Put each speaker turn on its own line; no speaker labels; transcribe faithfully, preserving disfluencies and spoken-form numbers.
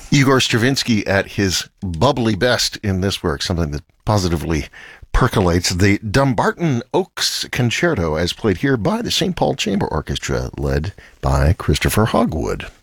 Igor Stravinsky at his bubbly best in this work, something that positively percolates. The Dumbarton Oaks Concerto, as played here by the Saint Paul Chamber Orchestra, led by Christopher Hogwood.